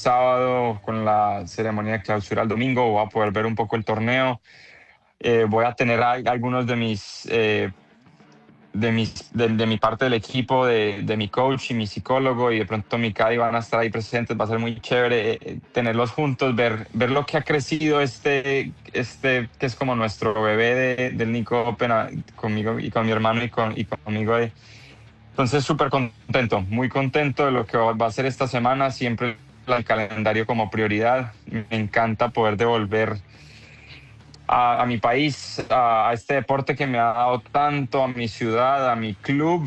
sábado con la ceremonia de clausura el domingo, voy a poder ver un poco el torneo. Voy a tener algunos de mi parte del equipo, de mi coach y mi psicólogo y de pronto mi caddy van a estar ahí presentes. Va a ser muy chévere tenerlos juntos, ver lo que ha crecido que es como nuestro bebé del Nico Open, conmigo y con mi hermano y conmigo. Entonces, súper contento, muy contento de lo que va a ser esta semana. Siempre el calendario como prioridad. Me encanta poder devolver a mi país, a este deporte que me ha dado tanto, a mi ciudad, a mi club.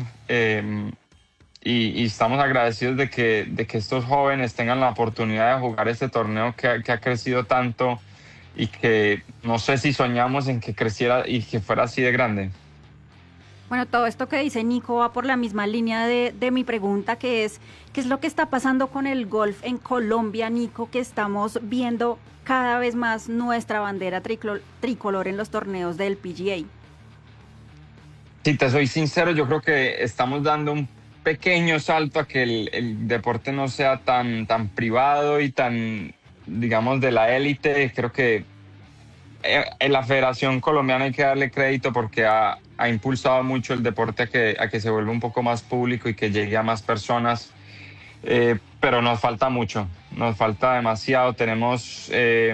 Y estamos agradecidos de que estos jóvenes tengan la oportunidad de jugar este torneo que ha crecido tanto y que no sé si soñamos en que creciera y que fuera así de grande. Bueno, todo esto que dice Nico va por la misma línea de mi pregunta, que es, ¿qué es lo que está pasando con el golf en Colombia, Nico, que estamos viendo cada vez más nuestra bandera tricolor en los torneos del PGA? Si te soy sincero, yo creo que estamos dando un pequeño salto a que el deporte no sea tan privado y tan, digamos, de la élite. Creo que en la Federación Colombiana hay que darle crédito porque ha impulsado mucho el deporte a que se vuelva un poco más público y que llegue a más personas. Pero nos falta mucho, nos falta demasiado. Tenemos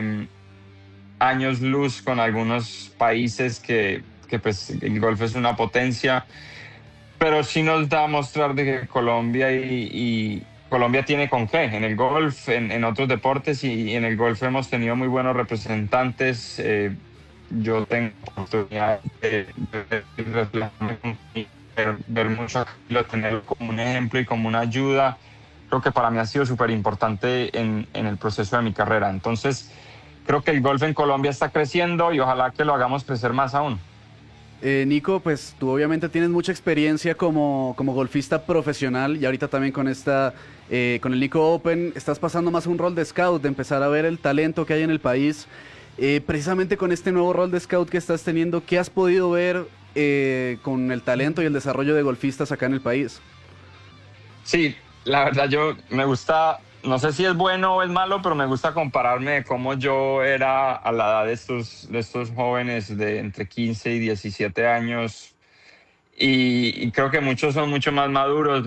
años luz con algunos países que pues el golf es una potencia, pero sí nos da a mostrar de que Colombia y Colombia tiene con qué en el golf, en otros deportes y en el golf hemos tenido muy buenos representantes. Yo tengo la oportunidad de reflejarme ver mucho a Camilo, tenerlo como un ejemplo y como una ayuda. Creo que para mí ha sido súper importante en el proceso de mi carrera. Entonces, creo que el golf en Colombia está creciendo y ojalá que lo hagamos crecer más aún. Nico, pues tú obviamente tienes mucha experiencia como golfista profesional y ahorita también con el Nico Open estás pasando más un rol de scout, de empezar a ver el talento que hay en el país. Precisamente con este nuevo rol de scout que estás teniendo, ¿qué has podido ver con el talento y el desarrollo de golfistas acá en el país? Sí, la verdad yo me gusta, no sé si es bueno o es malo, pero me gusta compararme de cómo yo era a la edad de estos jóvenes de entre 15 y 17 años. Y creo que muchos son mucho más maduros,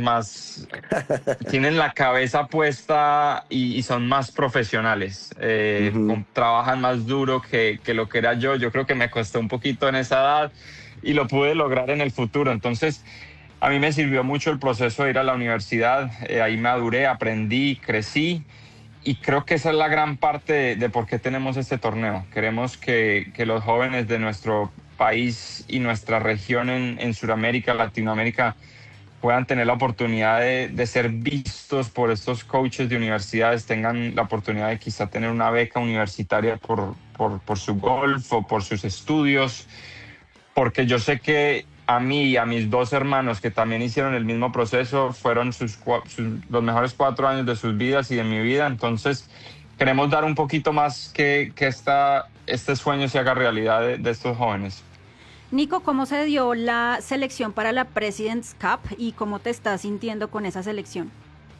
tienen la cabeza puesta y son más profesionales. Ujú. Trabajan más duro que lo que era yo. Yo creo que me costó un poquito en esa edad y lo pude lograr en el futuro. Entonces, a mí me sirvió mucho el proceso de ir a la universidad. Ahí maduré, aprendí, crecí. Y creo que esa es la gran parte de por qué tenemos este torneo. Queremos que los jóvenes de nuestro país y nuestra región en Sudamérica, Latinoamérica, puedan tener la oportunidad de ser vistos por estos coaches de universidades, tengan la oportunidad de quizá tener una beca universitaria por su golf o por sus estudios, porque yo sé que a mí y a mis dos hermanos que también hicieron el mismo proceso, fueron los mejores 4 años de sus vidas y de mi vida. Entonces, queremos dar un poquito más que este sueño se haga realidad de estos jóvenes. Nico, ¿cómo se dio la selección para la President's Cup y cómo te estás sintiendo con esa selección?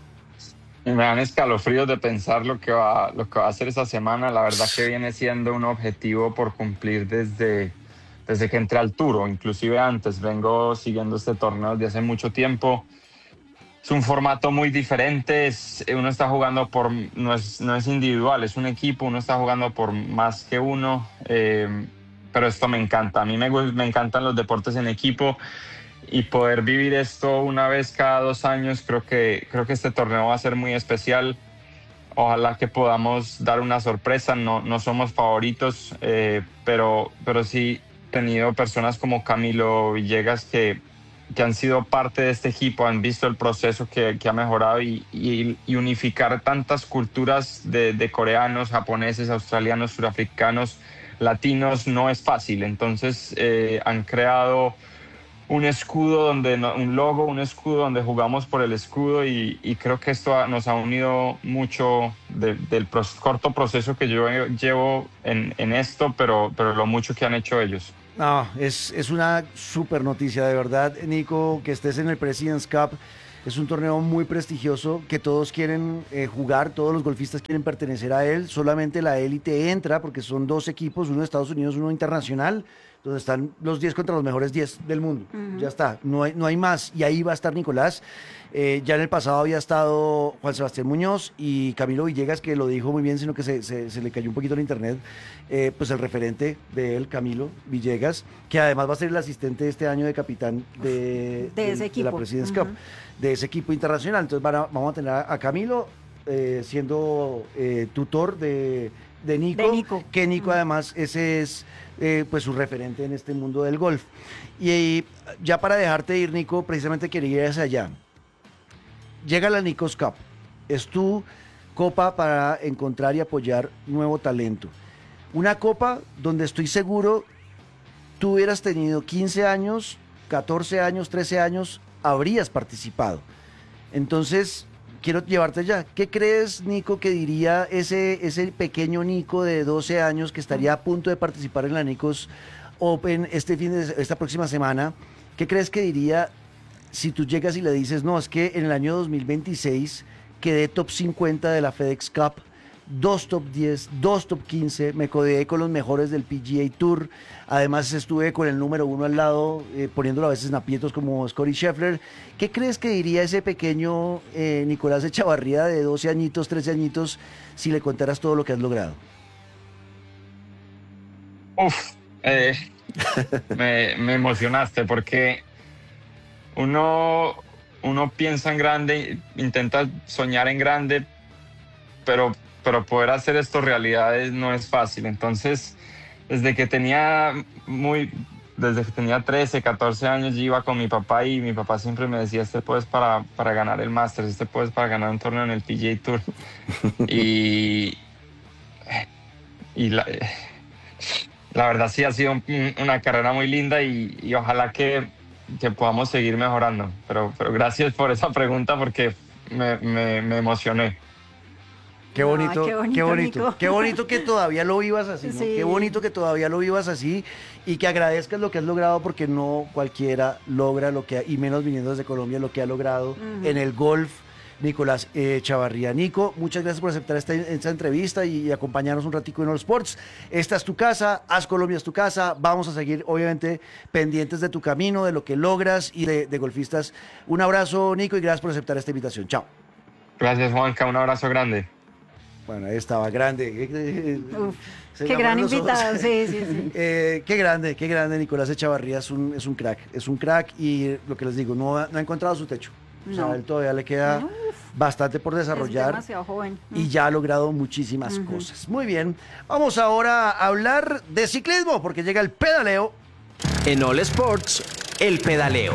Y me dan escalofríos de pensar lo que va a hacer esa semana. La verdad que viene siendo un objetivo por cumplir desde que entré al Tour, o inclusive antes. Vengo siguiendo este torneo desde hace mucho tiempo. Es un formato muy diferente. Uno está jugando no es individual, es un equipo. Uno está jugando por más que uno. Pero esto me encanta. A mí me encantan los deportes en equipo y poder vivir esto una vez cada 2 años, creo que este torneo va a ser muy especial. Ojalá que podamos dar una sorpresa. No somos favoritos, pero sí he tenido personas como Camilo Villegas que han sido parte de este equipo, han visto el proceso que ha mejorado y unificar tantas culturas de coreanos, japoneses, australianos, surafricanos, latinos no es fácil. Entonces han creado un escudo un logo, un escudo donde jugamos por el escudo y creo que esto nos ha unido mucho del corto proceso que yo llevo en esto, pero lo mucho que han hecho ellos. No, es una súper noticia, de verdad, Nico, que estés en el President's Cup. Es un torneo muy prestigioso que todos quieren jugar, todos los golfistas quieren pertenecer a él. Solamente la élite entra porque son 2 equipos, uno de Estados Unidos, uno internacional, donde están los 10 contra los mejores 10 del mundo. Ya está, no hay más. Y ahí va a estar Nicolás. Ya en el pasado había estado Juan Sebastián Muñoz y Camilo Villegas, que lo dijo muy bien, sino que se le cayó un poquito en internet, pues el referente de él, Camilo Villegas, que además va a ser el asistente este año de capitán de ese equipo. de la President's Cup, de ese equipo internacional. Entonces vamos a tener a Camilo siendo tutor de Nico, que Nico además ese es pues su referente en este mundo del golf. Y ya para dejarte ir, Nico, precisamente quería ir hacia allá. Llega la Nicos Cup, es tu copa para encontrar y apoyar nuevo talento. Una copa donde estoy seguro tú hubieras tenido 15 años, 14 años, 13 años, habrías participado. Entonces, quiero llevarte allá. ¿Qué crees, Nico, que diría ese pequeño Nico de 12 años que estaría a punto de participar en la Nicos Open esta próxima semana? ¿Qué crees que diría si tú llegas y le dices, no, es que en el año 2026 quedé top 50 de la FedEx Cup, 2 top 10, 2 top 15, me codeé con los mejores del PGA Tour, además estuve con el número 1 al lado, poniéndolo a veces en aprietos como Scottie Scheffler? ¿Qué crees que diría ese pequeño Nicolás Echavarría de 12 añitos, 13 añitos, si le contaras todo lo que has logrado? Me emocionaste porque uno piensa en grande, intenta soñar en grande, pero poder hacer esto realidad no es fácil. Entonces, desde que tenía 13, 14 años, yo iba con mi papá y mi papá siempre me decía, este puedes para ganar el Masters, este puedes para ganar un torneo en el PGA Tour. y la verdad sí ha sido una carrera muy linda y ojalá que podamos seguir mejorando. Pero gracias por esa pregunta porque me emocioné. Qué bonito, qué bonito, Nico. qué bonito que todavía lo vivas así, ¿no? Sí. Qué bonito que todavía lo vivas así y que agradezcas lo que has logrado porque no cualquiera logra lo que, y menos viniendo desde Colombia, lo que ha logrado en el golf Nicolás Echavarría. Nico, muchas gracias por aceptar esta entrevista y acompañarnos un ratico en All Sports. Esta es tu casa, Haz Colombia es tu casa. Vamos a seguir, obviamente, pendientes de tu camino, de lo que logras y de golfistas. Un abrazo, Nico, y gracias por aceptar esta invitación. Chao. Gracias, Juanca. Un abrazo grande. Bueno, ahí estaba grande. Qué gran invitado, sí. Qué grande, Nicolás Echavarría es un crack y lo que les digo, no ha encontrado su techo. O sea, él todavía le queda bastante por desarrollar. Es demasiado joven. Y ya ha logrado muchísimas cosas. Muy bien, vamos ahora a hablar de ciclismo porque llega el pedaleo. En All Sports, el pedaleo.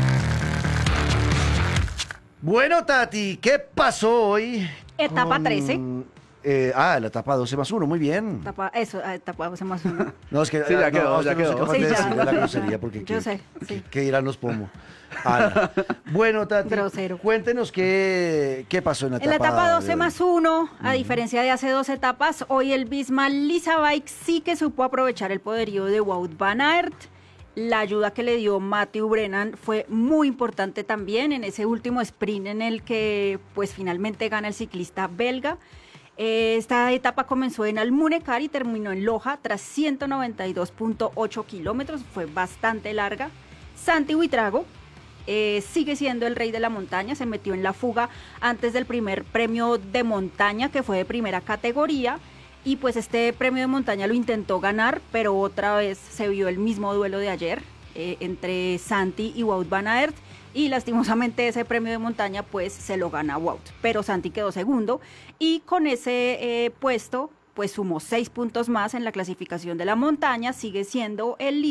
Bueno, Tati, ¿qué pasó hoy? Etapa 13. La etapa 12+1, muy bien. Etapa 12+1. No, es que Sí, ya quedó, ya quedó. No Sí, ya. decirle la grosería porque Yo sé, sí. ¿qué dirán los pomos? Ana. Bueno, Tati, Grosero. cuéntenos qué pasó en la etapa. En la etapa de hoy. 12+1, a diferencia de hace 2 etapas, hoy el Visma Lease a Bike sí que supo aprovechar el poderío de Wout van Aert. La ayuda que le dio Matthew Brennan fue muy importante también en ese último sprint en el que pues finalmente gana el ciclista belga. Esta etapa comenzó en Almunecar y terminó en Loja tras 192.8 kilómetros, fue bastante larga. Santi Buitrago sigue siendo el rey de la montaña, se metió en la fuga antes del primer premio de montaña que fue de primera categoría y pues este premio de montaña lo intentó ganar, pero otra vez se vio el mismo duelo de ayer entre Santi y Wout van Aert. Y lastimosamente ese premio de montaña pues se lo gana Wout, pero Santi quedó segundo y con ese puesto pues sumó 6 puntos más en la clasificación de la montaña, sigue siendo el líder.